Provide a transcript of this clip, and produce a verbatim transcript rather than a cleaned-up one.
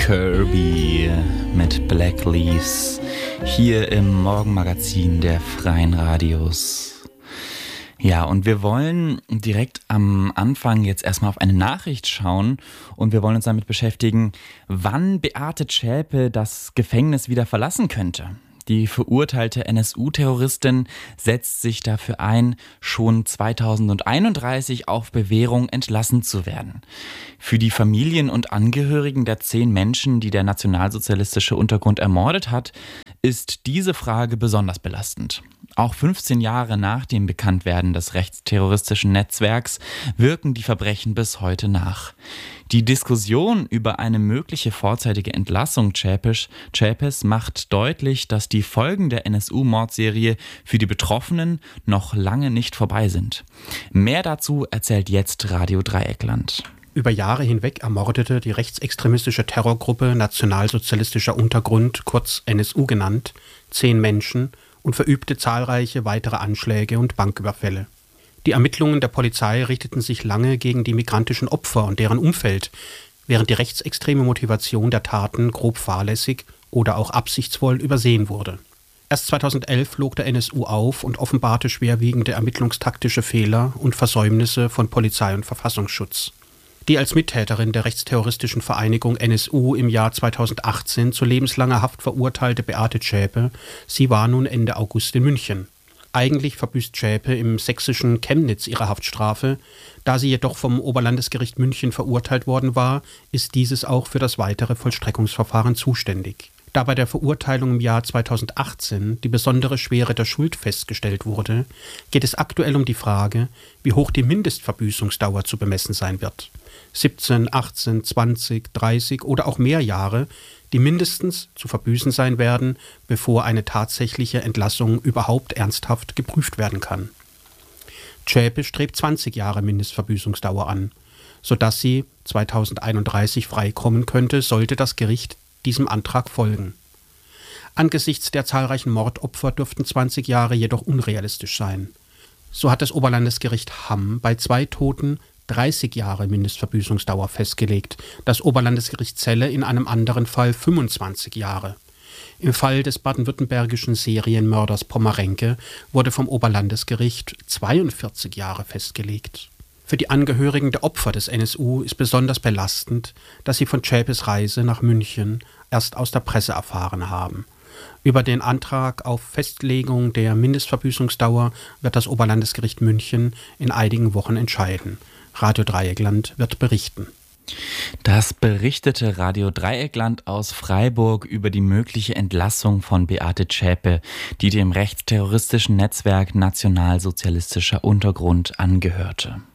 Kirby mit Black Leaves hier im Morgenmagazin der Freien Radios. Ja, und wir wollen direkt am Anfang jetzt erstmal auf eine Nachricht schauen und wir wollen uns damit beschäftigen, wann Beate Zschäpe das Gefängnis wieder verlassen könnte. Die verurteilte N S U-Terroristin setzt sich dafür ein, schon zweitausendeinunddreißig auf Bewährung entlassen zu werden. Für die Familien und Angehörigen der zehn Menschen, die der nationalsozialistische Untergrund ermordet hat, ist diese Frage besonders belastend. Auch fünfzehn Jahre nach dem Bekanntwerden des rechtsterroristischen Netzwerks wirken die Verbrechen bis heute nach. Die Diskussion über eine mögliche vorzeitige Entlassung Zschäpes macht deutlich, dass die Folgen der N S U-Mordserie für die Betroffenen noch lange nicht vorbei sind. Mehr dazu erzählt jetzt Radio Dreieckland. Über Jahre hinweg ermordete die rechtsextremistische Terrorgruppe Nationalsozialistischer Untergrund, kurz N S U genannt, zehn Menschen und verübte zahlreiche weitere Anschläge und Banküberfälle. Die Ermittlungen der Polizei richteten sich lange gegen die migrantischen Opfer und deren Umfeld, während die rechtsextreme Motivation der Taten grob fahrlässig oder auch absichtsvoll übersehen wurde. Erst zweitausendelf flog der N S U auf und offenbarte schwerwiegende ermittlungstaktische Fehler und Versäumnisse von Polizei und Verfassungsschutz. Die als Mittäterin der rechtsterroristischen Vereinigung N S U im Jahr zweitausendachtzehn zu lebenslanger Haft verurteilte Beate Zschäpe, sie war nun Ende August in München. Eigentlich verbüßt Zschäpe im sächsischen Chemnitz ihre Haftstrafe. Da sie jedoch vom Oberlandesgericht München verurteilt worden war, ist dieses auch für das weitere Vollstreckungsverfahren zuständig. Da bei der Verurteilung im Jahr zweitausendachtzehn die besondere Schwere der Schuld festgestellt wurde, geht es aktuell um die Frage, wie hoch die Mindestverbüßungsdauer zu bemessen sein wird. siebzehn, achtzehn, zwanzig, dreißig oder auch mehr Jahre, die mindestens zu verbüßen sein werden, bevor eine tatsächliche Entlassung überhaupt ernsthaft geprüft werden kann. Zschäpe strebt zwanzig Jahre Mindestverbüßungsdauer an, sodass sie zweitausendeinunddreißig freikommen könnte, sollte das Gericht diesem Antrag folgen. Angesichts der zahlreichen Mordopfer dürften zwanzig Jahre jedoch unrealistisch sein. So hat das Oberlandesgericht Hamm bei zwei Toten dreißig Jahre Mindestverbüßungsdauer festgelegt, das Oberlandesgericht Celle in einem anderen Fall fünfundzwanzig Jahre. Im Fall des baden-württembergischen Serienmörders Pommerenke wurde vom Oberlandesgericht zweiundvierzig Jahre festgelegt. Für die Angehörigen der Opfer des N S U ist besonders belastend, dass sie von Zschäpes Reise nach München erst aus der Presse erfahren haben. Über den Antrag auf Festlegung der Mindestverbüßungsdauer wird das Oberlandesgericht München in einigen Wochen entscheiden. Radio Dreieckland wird berichten. Das berichtete Radio Dreieckland aus Freiburg über die mögliche Entlassung von Beate Zschäpe, die dem rechtsterroristischen Netzwerk Nationalsozialistischer Untergrund angehörte.